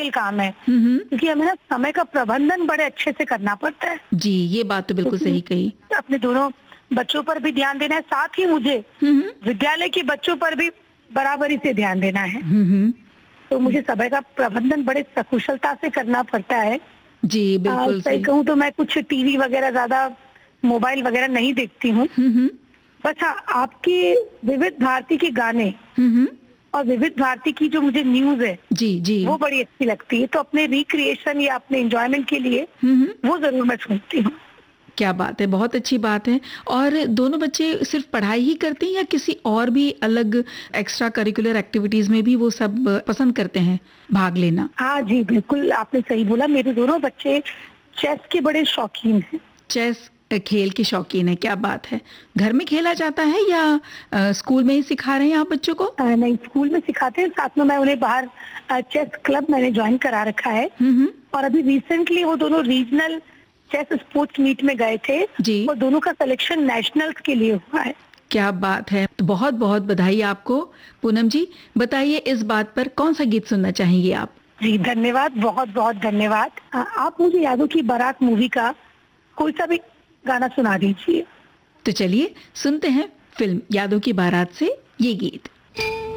मुश्किल काम है, क्योंकि हमें ना समय का प्रबंधन बड़े अच्छे से करना पड़ता है। जी, ये बात तो बिल्कुल सही कही। अपने दोनों बच्चों पर भी ध्यान देना है, साथ ही मुझे विद्यालय के बच्चों पर भी बराबरी से ध्यान देना है। तो मुझे समय का प्रबंधन बड़े सकुशलता से करना पड़ता है। जी, बिल्कुल सही कहूँ तो मैं कुछ टीवी वगैरह ज्यादा, मोबाइल वगैरह नहीं देखती हूँ। बस हाँ, आपकी विविध भारती के गाने और विविध भारती की जो मुझे न्यूज है जी जी वो बड़ी अच्छी लगती है, तो अपने रिक्रिएशन या अपने एंजॉयमेंट के लिए वो जरूर मैं सुनती हूँ। क्या बात है, बहुत अच्छी बात है। और दोनों बच्चे सिर्फ पढ़ाई ही करते हैं या किसी और भी अलग एक्स्ट्रा करिकुलर एक्टिविटीज में भी वो सब पसंद करते हैं भाग लेना? हाँ जी, बिल्कुल आपने सही बोला, मेरे दोनों बच्चे चेस के बड़े शौकीन हैं। चेस खेल के शौकीन है, क्या बात है। घर में खेला जाता है या स्कूल में ही सिखा रहे हैं आप बच्चों को? नहीं, स्कूल में सिखाते हैं, साथ में मैं उन्हें बाहर चेस क्लब मैंने ज्वाइन करा रखा है। और अभी रिसेंटली वो दोनों रीजनल चेस स्पोर्ट्स मीट में गए थे जी। और दोनों का सिलेक्शन नेशनल्स के लिए हुआ है। क्या बात है, तो बहुत बहुत बधाई आपको। पूनम जी, बताइए इस बात पर कौन सा गीत सुनना चाहेंगे आप? जी धन्यवाद, बहुत बहुत धन्यवाद। आप मुझे यादों की बारात मूवी का कोई सा भी गाना सुना दीजिए। तो चलिए सुनते हैं फिल्म यादों की बारात से ये गीत।